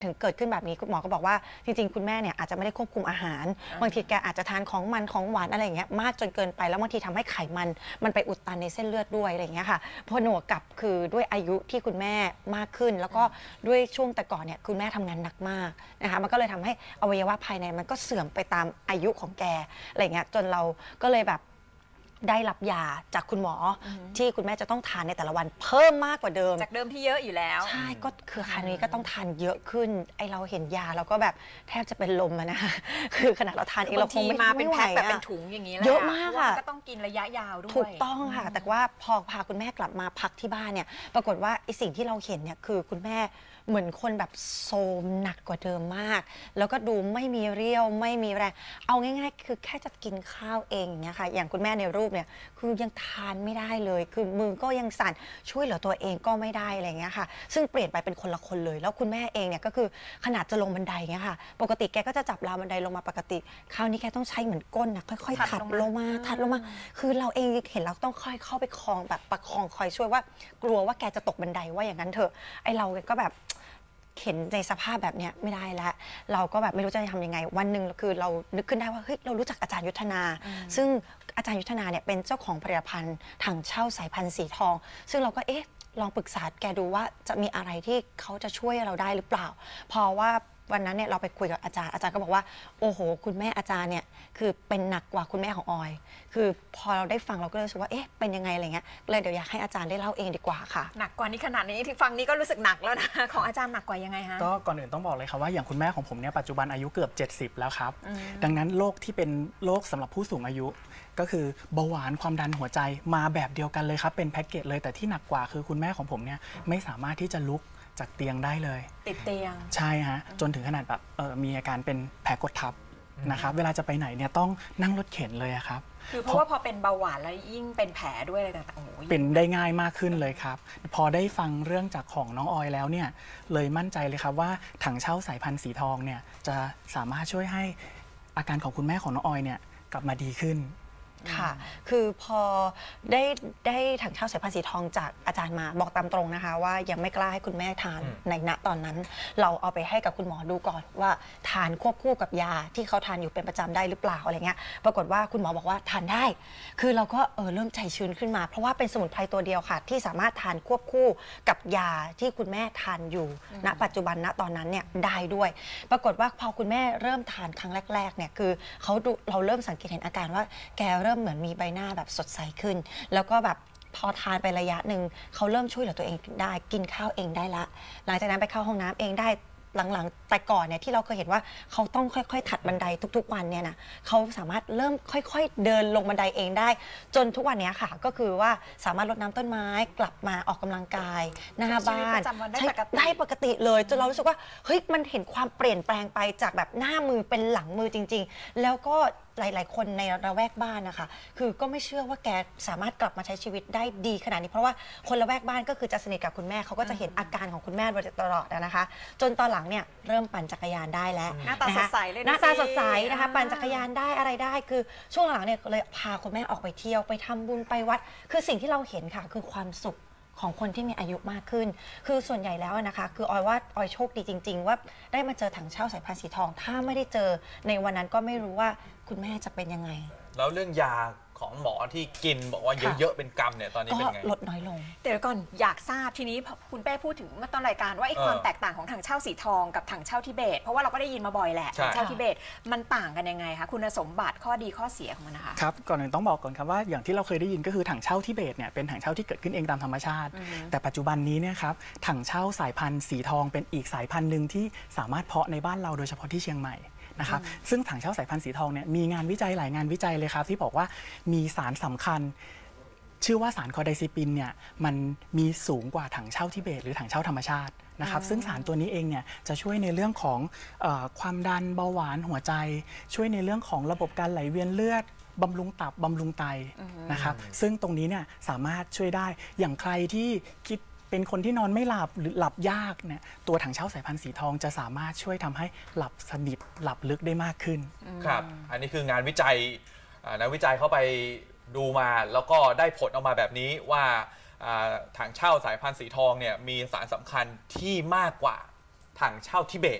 ถึงเกิดขึ้นแบบนี้คุณหมอก็บอกว่าจริงๆคุณแม่เนี่ยอาจจะไม่ได้ควบคุมอาหารบางทีแกอาจจะทานของมันของหวานอะไรอย่างเงี้ยมากจนเกินไปแล้วบางทีทำให้ไขมันไปอุดตันในเส้นเลือดด้วยอะไรอย่างเงี้ยค่ะพอหนวกกับคือด้วยอายุที่คุณแม่มากขึ้นแล้วก็ด้วยช่วงแต่ก่อนเนี่ยคุณแม่ทำงานหนักมากนะคะมันก็เลยทำให้อวัยวะภายในมันก็เสื่อมไปตามอายุของแกอะไรเงี้ยจนเราก็เลยแบบได้รับยาจากคุณหมอที่คุณแม่จะต้องทานในแต่ละวันเพิ่มมากกว่าเดิมจากเดิมที่เยอะอยู่แล้วใช่ก็คือคราวนี้ก็ต้องทานเยอะขึ้นไอเราเห็นยาเราก็แบบแทบจะเป็นลมนะคะคือขนาดเราทานเองเราคงไม่ไหวแบบเป็นถุงอย่างนี้แล้วเยอะมากค่ะก็ต้องกินระยะยาวด้วยถูกต้องค่ะแต่ว่าพอพาคุณแม่กลับมาพักที่บ้านเนี่ยปรากฏว่าไอสิ่งที่เราเห็นเนี่ยคือคุณแม่เหมือนคนแบบโทรมหนักกว่าเดิมมากแล้วก็ดูไม่มีเรี่ยวไม่มีแรงเอาง่ายๆคือแค่จะกินข้าวเองอย่างเงี้ยค่ะอย่างคุณแม่ในรูปเนี่ยคือยังทานไม่ได้เลยคือมือก็ยังสั่นช่วยเหลือตัวเองก็ไม่ได้อะไรเงี้ยค่ะซึ่งเปลี่ยนไปเป็นคนละคนเลยแล้วคุณแม่เองเนี่ยก็คือขนาดจะลงบันไดเงี้ยค่ะปกติแกก็จะจับราวบันไดลงมาปกติคราวนี้แกต้องใช้เหมือนก้นนะค่อยๆถัดลงมาคือเราเองเห็นเราต้องค่อยเข้าไปคลองแบบประคองคอยช่วยว่ากลัวว่าแกจะตกบันไดว่าอย่างนั้นเถอะไอเราก็แบบเห็นในสภาพแบบนี้ไม่ได้แล้วเราก็แบบไม่รู้จะทำยังไงวันหนึ่งคือเรานึกขึ้นได้ว่าเฮ้ยเรารู้จักอาจารย์ยุทธนาซึ่งอาจารย์ยุทธนาเนี่ยเป็นเจ้าของผลิตภัณฑ์ถังเช่าสายพันธุ์สีทองซึ่งเราก็ลองปรึกษาแกดูว่าจะมีอะไรที่เขาจะช่วยเราได้หรือเปล่าเพราะว่าวันนั้นเนี่ยเราไปคุยกับอาจารย์ก็บอกว่าโอ้โหคุณแม่อาจารย์เนี่ยคือเป็นหนักกว่าคุณแม่ของออยคือพอเราได้ฟังเราก็เลยรู้สึกว่าเป็นยังไงอะไรเงี้ยเลยเดี๋ยวอยากให้อาจารย์ได้เล่าเองดีกว่าค่ะหนักกว่านี้ขนาดนี้ที่ฟังนี้ก็รู้สึกหนักแล้วนะของอาจารย์หนักกว่ายังไงฮะก็ก่อนอื่นต้องบอกเลยครับว่าอย่างคุณแม่ของผมเนี่ยปัจจุบันอายุเกือบ70แล้วครับดังนั้นโรคที่เป็นโรคสำหรับผู้สูงอายุก็คือเบาหวานความดันหัวใจมาแบบเดียวกันเลยครับเป็นแพ็กเกจเลยแต่ที่หนักกว่าคือคุณแม่ของผมเนี่ยไม่สามารถที่จะลุกจากเตียงได้เลยติดเตียงใช่ฮะจนถึงขนาดแบบมีอาการเป็นแผลกดทับนะครับเวลาจะไปไหนเนี่ยต้องนั่งรถเข็นเลยครับคือเพราะว่าพอเป็นเบาหวานแล้วยิ่งเป็นแผลด้วยอะไรต่างๆโอ้โหเป็นได้ง่ายมากขึ้นเลยครับพอได้ฟังเรื่องจากของน้องออยแล้วเนี่ยเลยมั่นใจเลยครับว่าถังเช่าสายพันธุ์สีทองเนี่ยจะสามารถช่วยให้อาการของคุณแม่ของน้องออยเนี่ยกลับมาดีขึ้นค่ะคือพอได้ถังเช่าสายพันธุ์สีทองจากอาจารย์มาบอกตามตรงนะคะว่ายังไม่กล้าให้คุณแม่ทานในณตอนนั้นเราเอาไปให้กับคุณหมอดูก่อนว่าทานควบคู่กับยาที่เขาทานอยู่เป็นประจำได้หรือเปล่าอะไรเงี้ยปรากฏว่าคุณหมอบอกว่าทานได้คือเราก็เริ่มใจชื้นขึ้นมาเพราะว่าเป็นสมุนไพรตัวเดียวค่ะที่สามารถทานควบคู่กับยาที่คุณแม่ทานอยู่ณปัจจุบันณตอนนั้นเนี่ยได้ด้วยปรากฏว่าพอคุณแม่เริ่มทานครั้งแรกๆเนี่ยคือเราเริ่มสังเกตเห็นอาการว่าแกเริ่มเหมือนมีใบหน้าแบบสดใสขึ้นแล้วก็แบบพอทานไประยะหนึ่งเขาเริ่มช่วยเหลือตัวเองได้กินข้าวเองได้ละหลังจากนั้นไปเข้าห้องน้ำเองได้หลังๆแต่ก่อนเนี่ยที่เราเคยเห็นว่าเขาต้องค่อยๆถัดบันไดทุกๆวันเนี่ยนะเขาสามารถเริ่มค่อยๆเดินลงบันไดเองได้จนทุกวันนี้ค่ะก็คือว่าสามารถรดน้ำต้นไม้กลับมาออกกำลังกายหน้าบ้านได้ปกติเลยจนเรารู้สึกว่าเฮ้ยมันเห็นความเปลี่ยนแปลงไปจากแบบหน้ามือเป็นหลังมือจริงๆแล้วก็หลายๆคนในระแวกบ้านนะคะคือก็ไม่เชื่อว่าแกสามารถกลับมาใช้ชีวิตได้ดีขนาดนี้เพราะว่าคนละแวกบ้านก็คือจะสนิทกับคุณแม่เขาก็จะเห็นอาการของคุณแม่โดยตลอดนะคะจนตอนหลังเนี่ยเริ่มปั่นจักรยานได้แล้วหน้าตาสดใสเลยหน้าตาสดใสนะคะปั่นจักรยานได้อะไรได้คือช่วงหลังเนี่ยเลยพาคุณแม่ออกไปเที่ยวไปทำบุญไปวัดคือสิ่งที่เราเห็นค่ะคือความสุขของคนที่มีอายุมากขึ้นคือส่วนใหญ่แล้วนะคะคือออยว่าออยโชคดีจริงๆว่าได้มาเจอถังเช่าสายพันธุ์สีทองถ้าไม่ได้เจอในวันนั้นก็ไม่รู้ว่าคุณแม่จะเป็นยังไงแล้วเรื่องยาของหมอที่กินบอกว่าเยอะๆเป็นกำเนี่ยตอนนี้เป็นไงก็ลดน้อยลงเดี๋ยวก่อนอยากทราบทีนี้คุณเป้พูดถึงเมื่อต้นรายการว่าไอ้ความแตกต่างของถังเช่าสีทองกับถังเช่าทิเบตเพราะว่าเราก็ได้ยินมาบ่อยแหละถังเช่าทิเบตมันต่างกันยังไงคะคุณสมบัติข้อดีข้อเสียของมันนะคะครับก่อนอื่นต้องบอกก่อนครับว่าอย่างที่เราเคยได้ยินก็คือถังเช่าทิเบตเนี่ยเป็นถังเช่าที่เกิดขึ้นเองตามธรรมชาติแต่ปัจจุบันนี้เนี่ยครับถังเช่าสายพันธุ์สีทองเป็นอีกสายพันธุ์หนึ่งที่สามารถเพาะในบ้านเราโดยเฉพาะที่เชียงใหม่นะครับซึ่งถังเช่าสายพันธุ์สีทองเนี่ยมีงานวิจัยหลายงานวิจัยเลยครับที่บอกว่ามีสารสำคัญชื่อว่าสารคอไดซิปินเนี่ยมันมีสูงกว่าถังเช่าทิเบตหรือถังเช่าธรรมชาตินะครับซึ่งสารตัวนี้เองเนี่ยจะช่วยในเรื่องของความดันเบาหวานหัวใจช่วยในเรื่องของระบบการไหลเวียนเลือดบำรุงตับบำรุงไตนะครับซึ่งตรงนี้เนี่ยสามารถช่วยได้อย่างใครที่คิดเป็นคนที่นอนไม่หลับหรือหลับยากเนี่ยตัวถังเช่าสายพันธุ์สีทองจะสามารถช่วยทำให้หลับสนิทหลับลึกได้มากขึ้นครับอันนี้คืองานวิจัยนักวิจัยเข้าไปดูมาแล้วก็ได้ผลออกมาแบบนี้ว่าถังเช่าสายพันธุ์สีทองเนี่ยมีสารสำคัญที่มากกว่าถังเช่าทิเบต